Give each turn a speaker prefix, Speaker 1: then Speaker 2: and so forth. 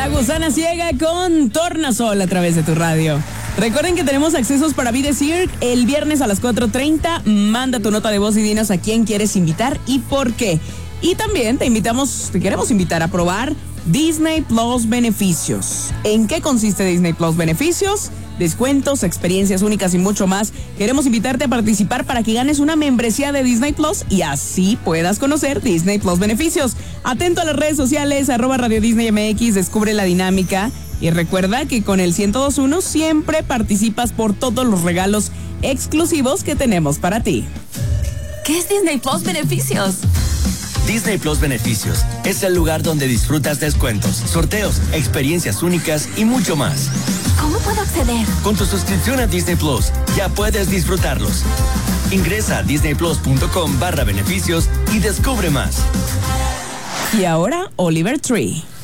Speaker 1: La Gusana Ciega con Tornasol a través de tu radio. Recuerden que tenemos accesos para Be The Cirque el viernes a las 4:30. Manda tu nota de voz y dinos a quién quieres invitar y por qué. Y también te queremos invitar a probar Disney Plus Beneficios. ¿En qué consiste Disney Plus Beneficios? Descuentos, experiencias únicas y mucho más. Queremos invitarte a participar para que ganes una membresía de Disney Plus y así puedas conocer Disney Plus Beneficios. Atento a las redes sociales, @Radio Disney MX, descubre la dinámica y recuerda que con el 1021 siempre participas por todos los regalos exclusivos que tenemos para ti.
Speaker 2: ¿Qué es Disney Plus Beneficios?
Speaker 3: Disney Plus Beneficios es el lugar donde disfrutas descuentos, sorteos, experiencias únicas y mucho más.
Speaker 2: ¿Cómo puedo acceder?
Speaker 3: Con tu suscripción a Disney Plus ya puedes disfrutarlos. Ingresa a disneyplus.com/beneficios y descubre más.
Speaker 1: Y ahora, Oliver Tree.